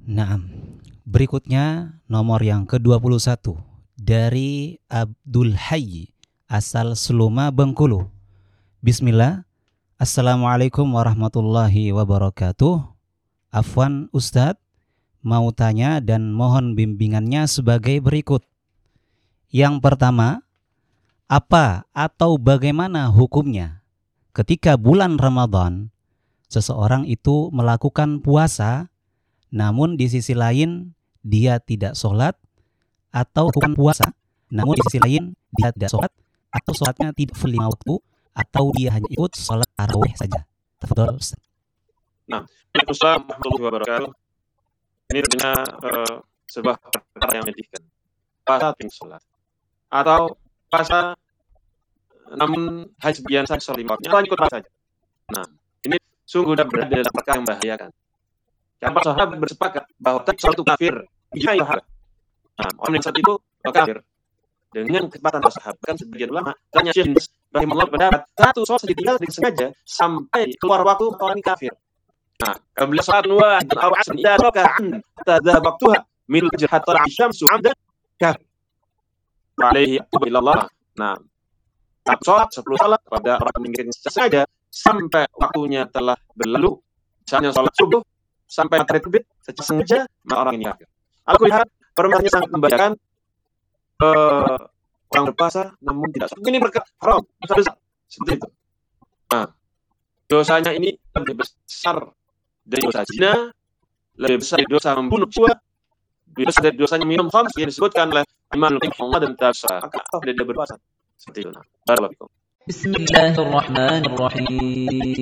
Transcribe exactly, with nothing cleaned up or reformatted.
Naam. Berikutnya nomor yang kedua puluh satu dari Abdul Hayy asal Seluma Bengkulu. Bismillah. Assalamualaikum warahmatullahi wabarakatuh. Afwan Ustadz, mau tanya dan mohon bimbingannya sebagai berikut. Yang pertama, apa atau bagaimana hukumnya ketika bulan Ramadan seseorang itu melakukan puasa, namun di sisi lain dia tidak sholat, atau melakukan puasa, namun di sisi lain dia tidak sholat, atau sholatnya tidak full lima waktu, atau dia hanya ikut sholat tarawih saja. Tafadhol Ustaz. Nah, Waalaikumsalam warahmatullahi wabarakatuh. Ini tentunya uh, sebuah perkara yang menyedihkan. Puasa ting sholat, atau puasa namun hanya sebagian saja sholat lima waktu, atau ikut puasa saja. Nah, ini sungguh sudah berada dalam perkara yang membahayakan. Yang para sahabat bersepakat bahwa sholat itu kafir. Iya, iya. Nah, orang yang saat itu kafir. Dengan ketepatan para sahabat, kan sebagian ulama, tanya Syekh rahimahullah pendapat, satu sholat ditinggal dengan sengaja sampai keluar waktu orang ini kafir. Nah, kabla salat wa aw asr idza raka'a tadha waqtuha min al-fajr hatta asy-syamsu 'amdan kafir. Alaihi atubillah. Nah, tak sholat sepuluh salat pada orang meninggalkan sengaja sampai waktunya telah berlalu. Misalnya sholat subuh sampai matahari terbit secara sengaja, maka orang ini kafir. Aku lihat permasalahannya sangat membahayakan. Uh, orang berpuasa namun tidak sholat. Ini berkah haram, dosa besar. Seperti itu. Nah, dosanya ini lebih besar dari dosa zina, lebih besar dari dosa membunuh jiwa, lebih besar dari dosanya minum khamr yang disebutkan oleh Imam Al-Qimah dan Tafsir. Maka tidak berpuasa. Seperti itu. Nah, barakallahu fikum. Bismillahirrahmanirrahim.